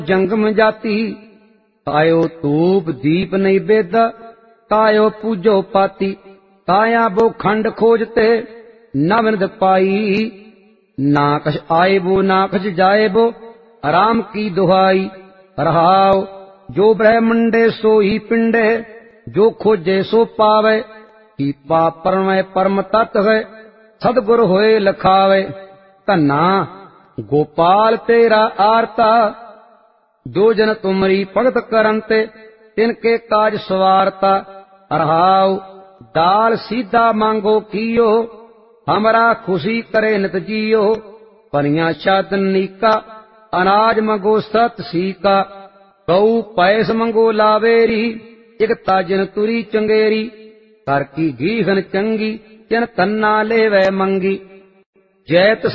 जंगम जाती। तायो धूप दीप नैवेद्य, तायो पूजो पाती। ताया वो खंड खोजते, नवनिध पाई। ना कछ आए वो ना कछ जाए वो, राम की दुहाई। रहाओ जो ब्रह्मंडे सो ही पिंडे, जो खोजे सो पावे। कीपा परमय परम तत्व है, सदगुर होए लखावे। धन्ना गोपाल तेरा आरता, जो जन तुमरी भगत करंते, तिनके काज सवारता। रहाओ दाल सीधा मांगो कियो, हमरा खुशी करे नित जियो। पनिया शादन नीका, अनाज मंगो सत सीका। गऊ पैस मंगो लावेरी, एक ताजन तुरी चंगेरी। कर की घीहन चंगी, तिन तन्ना लेवै मंगी। जैत